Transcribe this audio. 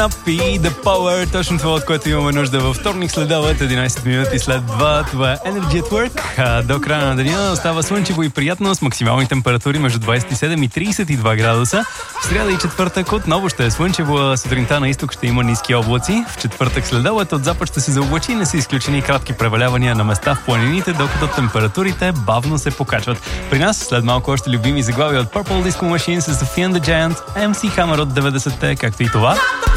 Happy The Power, точно това, от което имаме нужда във вторник следобед, 11 минути след 2. Това е Energy at Work. До края на деня остава слънчево и приятно с максимални температури между 27 и 32 градуса. В сряда и четвъртък отново ще е слънчево, сутринта на изток ще има ниски облаци. В четвъртък следобед от запад ще се заоблачи, не са изключени кратки превалявания на места в планините, докато температурите бавно се покачват. При нас след малко още любими заглавия от Purple Disco Machine с Sophie and the Giant, MC Hammer от 90-те, както и това.